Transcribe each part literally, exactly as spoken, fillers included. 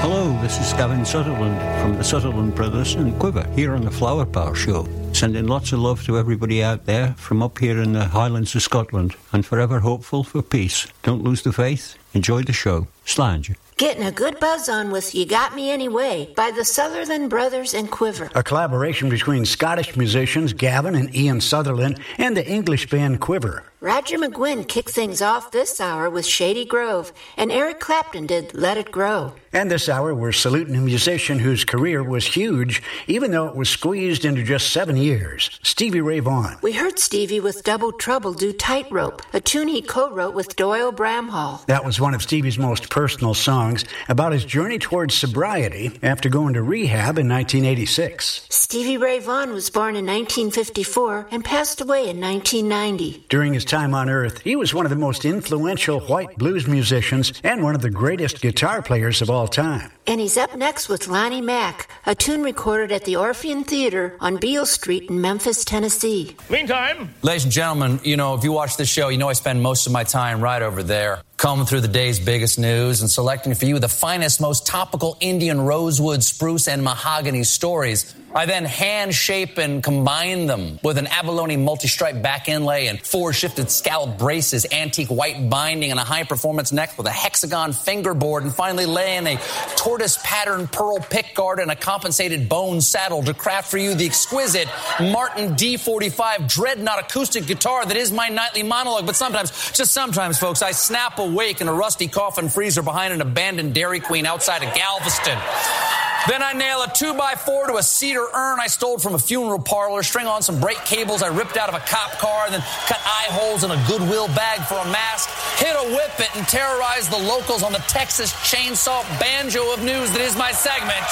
Hello, this is Gavin Sutherland from the Sutherland Brothers and Quiver here on the Flower Power Show. Sending lots of love to everybody out there from up here in the Highlands of Scotland, and forever hopeful for peace. Don't lose the faith. Enjoy the show. Slange. Getting a good buzz on with You Got Me Anyway by the Sutherland Brothers and Quiver. A collaboration between Scottish musicians Gavin and Ian Sutherland and the English band Quiver. Roger McGuinn kicked things off this hour with Shady Grove, and Eric Clapton did Let It Grow. And this hour, we're saluting a musician whose career was huge, even though it was squeezed into just seven years, Stevie Ray Vaughan. We heard Stevie with Double Trouble do Tightrope, a tune he co-wrote with Doyle Bramhall. That was one of Stevie's most personal songs about his journey towards sobriety after going to rehab in nineteen eighty-six. Stevie Ray Vaughan was born in nineteen fifty-four and passed away in nineteen ninety. During his time on Earth, he was one of the most influential white blues musicians and one of the greatest guitar players of all time. And he's up next with Lonnie Mack, a tune recorded at the Orpheum Theater on Beale Street in Memphis, Tennessee. Meantime, ladies and gentlemen, you know, if you watch this show, you know I spend most of my time right over there, combing through the day's biggest news and selecting for you the finest, most topical Indian rosewood, spruce, and mahogany stories. I then hand-shape and combine them with an abalone multi-stripe back inlay and four shifted scallop braces, antique white binding, and a high-performance neck with a hexagon fingerboard, and finally lay in a tortoise-patterned pearl pickguard and a compensated bone saddle to craft for you the exquisite Martin D forty-five Dreadnought acoustic guitar that is my nightly monologue. But sometimes, just sometimes, folks, I snap awake in a rusty coffin freezer behind an abandoned Dairy Queen outside of Galveston. Then I nail a two by four to a cedar urn I stole from a funeral parlor, string on some brake cables I ripped out of a cop car, then cut eye holes in a Goodwill bag for a mask, hit a whip it, and terrorize the locals on the Texas chainsaw banjo of news that is my segment.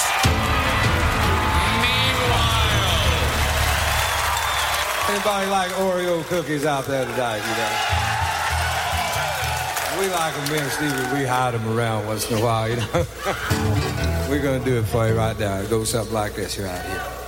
Meanwhile. Anybody like Oreo cookies out there tonight, you know? We like them, me and Stevie, we hide them around once in a while, you know? We're going to do it for you right now. It goes something like this right here.